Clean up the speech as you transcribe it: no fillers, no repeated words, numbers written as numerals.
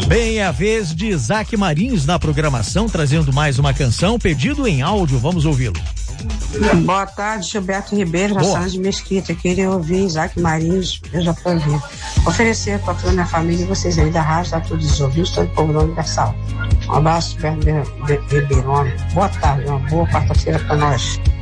Bem, é a vez de Isaac Marins na programação, trazendo mais uma canção, pedido em áudio, vamos ouvi-lo. Boa tarde, Gilberto Ribeiro, Raçana de Mesquita. Queria ouvir Isaac Marins, eu já fui ouvir. Oferecer para toda a minha família e vocês aí da rádio, a todos os ouvintes, todo o povo da Universal. Um abraço, Gilberto Ribeiro. Boa tarde, uma boa quarta-feira para nós.